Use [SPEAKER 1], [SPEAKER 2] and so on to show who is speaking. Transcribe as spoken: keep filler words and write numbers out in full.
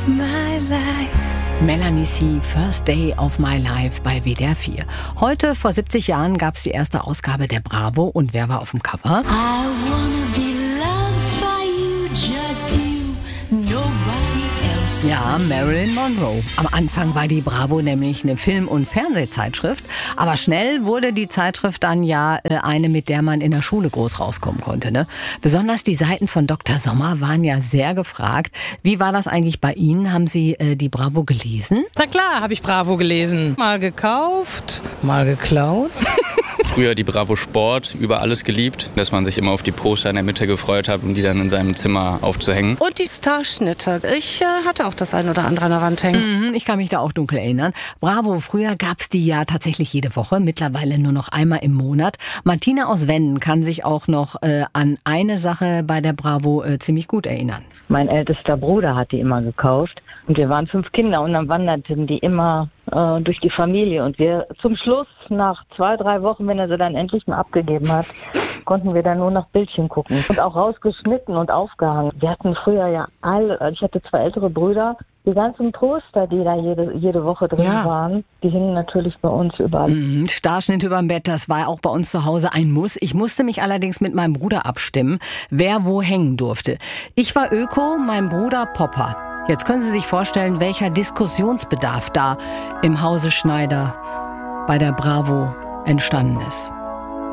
[SPEAKER 1] of my life.
[SPEAKER 2] Melanie C., First Day of My Life bei W D R vier. Heute, vor siebzig Jahren, gab es die erste Ausgabe der Bravo. Und wer war auf dem Cover?
[SPEAKER 1] I wanna be loved by you, just you, nobody else.
[SPEAKER 2] Ja, Marilyn Monroe. Am Anfang war die Bravo nämlich eine Film- und Fernsehzeitschrift. Aber schnell wurde die Zeitschrift dann ja äh, eine, mit der man in der Schule groß rauskommen konnte. Ne? Besonders die Seiten von Doktor Sommer waren ja sehr gefragt. Wie war das eigentlich bei Ihnen? Haben Sie äh, die Bravo gelesen?
[SPEAKER 3] Na klar, habe ich Bravo gelesen. Mal gekauft, mal geklaut.
[SPEAKER 4] Früher die Bravo Sport, über alles geliebt, dass man sich immer auf die Poster in der Mitte gefreut hat, um die dann in seinem Zimmer aufzuhängen.
[SPEAKER 3] Und die Starschnitte. Ich äh, hatte auch das ein oder andere an der Wand hängen.
[SPEAKER 2] Mhm, ich kann mich da auch dunkel erinnern. Bravo, früher gab es die ja tatsächlich jede Woche, mittlerweile nur noch einmal im Monat. Martina aus Wenden kann sich auch noch äh, an eine Sache bei der Bravo äh, ziemlich gut erinnern.
[SPEAKER 5] Mein ältester Bruder hat die immer gekauft und wir waren fünf Kinder und dann wanderten die immer äh, durch die Familie und wir zum Schluss nach zwei, drei Wochen, wenn er sie dann endlich mal abgegeben hat, konnten wir dann nur noch Bildchen gucken und auch rausgeschnitten und aufgehangen. Wir hatten früher ja alle, ich hatte zwei ältere Brüder, die ganzen Poster, die da jede, jede Woche drin
[SPEAKER 3] Ja.
[SPEAKER 5] waren, die hingen natürlich bei uns überall.
[SPEAKER 2] Mhm, Starschnitt überm Bett, das war auch bei uns zu Hause ein Muss. Ich musste mich allerdings mit meinem Bruder abstimmen, wer wo hängen durfte. Ich war Öko, mein Bruder Popper. Jetzt können Sie sich vorstellen, welcher Diskussionsbedarf da im Hause Schneider bei der Bravo entstanden ist.